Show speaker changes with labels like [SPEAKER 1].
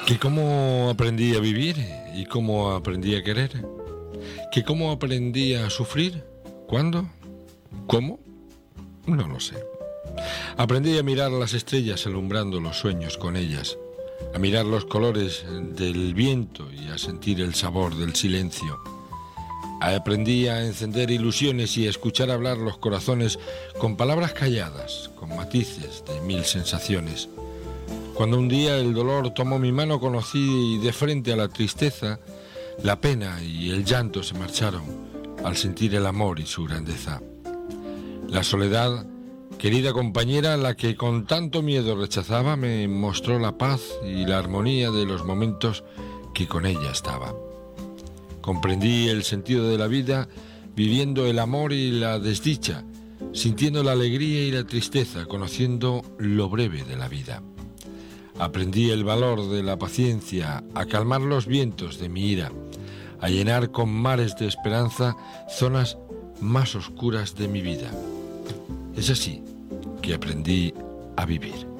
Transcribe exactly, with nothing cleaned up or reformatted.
[SPEAKER 1] Que cómo aprendí a vivir y cómo aprendí a querer. Que cómo aprendí a sufrir. ¿Cuándo? ¿Cómo? No lo sé. Aprendí a mirar las estrellas alumbrando los sueños con ellas, a mirar los colores del viento y a sentir el sabor del silencio. Aprendí a encender ilusiones y a escuchar hablar los corazones con palabras calladas, con matices de mil sensaciones. Cuando un día el dolor tomó mi mano, conocí de frente a la tristeza, la pena y el llanto se marcharon al sentir el amor y su grandeza. La soledad, querida compañera, la que con tanto miedo rechazaba, me mostró la paz y la armonía de los momentos que con ella estaba. Comprendí el sentido de la vida viviendo el amor y la desdicha, sintiendo la alegría y la tristeza, conociendo lo breve de la vida. Aprendí el valor de la paciencia, a calmar los vientos de mi ira, a llenar con mares de esperanza zonas más oscuras de mi vida. Es así que aprendí a vivir.